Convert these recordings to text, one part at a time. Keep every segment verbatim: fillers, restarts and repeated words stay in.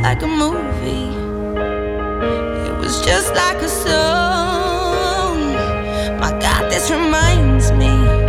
like a movie. It was just like a song. My God, this reminds me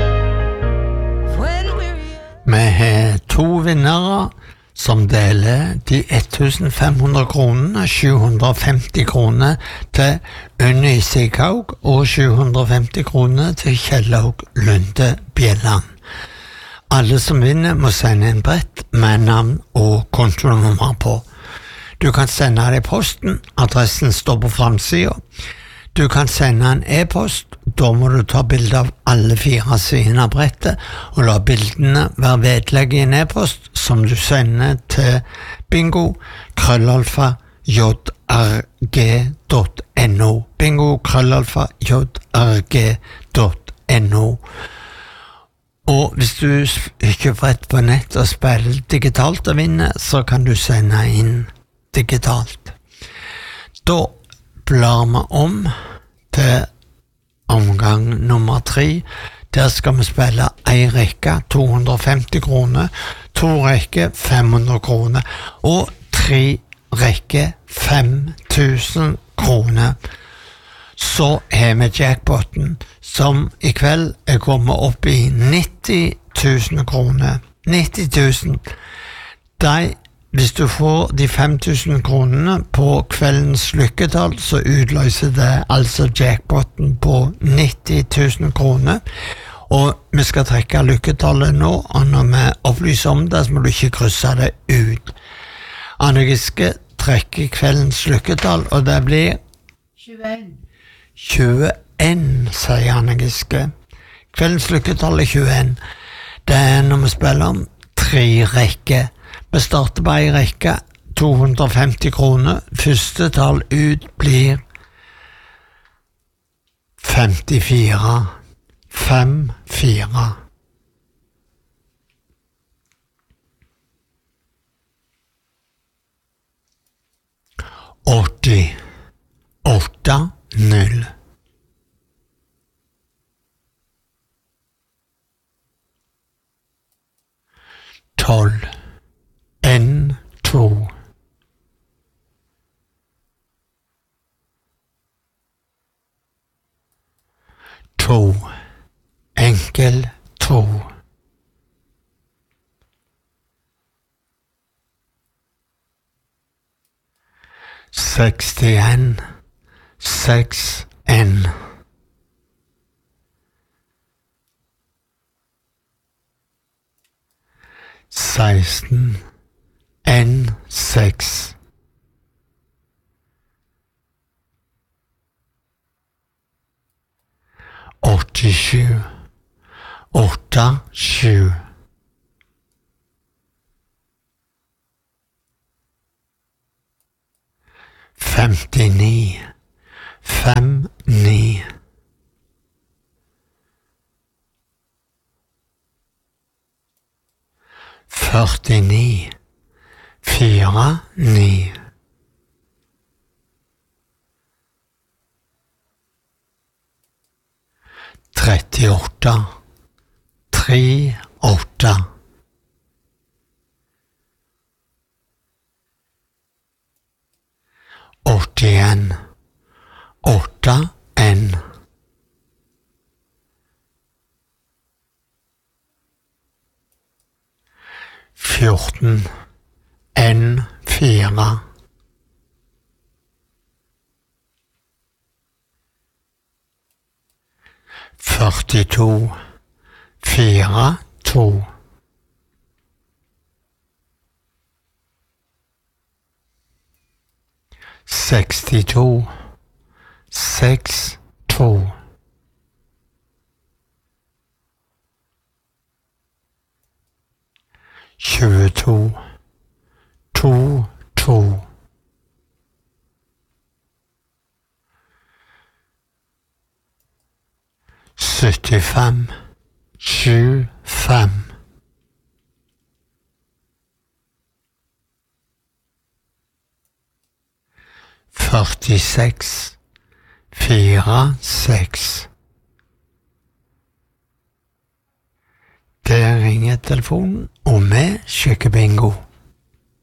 of when we were... Vi har to vinnere som deler de femten hundre kronene, sju hundre og femti kroner til Unni Sighaug og sju hundre og femti kroner til Kjellaug Lunde Bjelland. Alle som vinner må sende en brett med navn og kontonummer på. Du kan sende det i posten, adressen står på framsiden. Du kan sende en e-post, da må du ta bilde av alle fire sidene av brettet, og la bildene være vedlegg i en e-post som du sender til bingo krøllalfa j r g dot n o bingo krøllalfa j r g dot n o. Og hvis du ikke brett på nett og spiller digitalt og vinner, så kan du sende inn digitalt. Da blar vi om til omgang nummer tre. Der skal vi spille en rekke, to hundre og femti kroner, to rekke, fem hundre kroner, og tre rekke, fem tusen kroner. Så har vi jackpoten, som i kveld er kommet opp i nitti tusen kroner. nitti tusen. De Hvis du får de fem tusen kronene på kveldens lykketall, så utløser det altså jackpoten på nitti tusen kroner. Og vi skal trekke lykketallet nå, og når vi opplyser om det, så må du ikke krysse det ut. Anne Giske trekker kveldens lykketall, og det blir tjueen. tjueen, sier Anne Giske. Kveldens lykketall er tjueen. Det er når vi spiller om tre rekker. Vi starter på en rekke, to hundre og femti kroner. Første tall ut blir femtifire. Fem, fire. åtti. Åtte, null. Tolv. N to. To. Enkel to. Sekstien. Seks N. Seksten. N seks. åttisju. åtte sju. femtini. fem ni. førtini. Fire, ni. Trettiåtte. Tre, åtte. Åttien. Åtte, en. Fjorten. N fire. Førtito. Fire, to. Sekstito. Seks, to. Tjueto. To, to. Syttifem. Sju, fem. Førtiseks. Fire, seks. Der ringer telefonen, og vi sjekker bingo.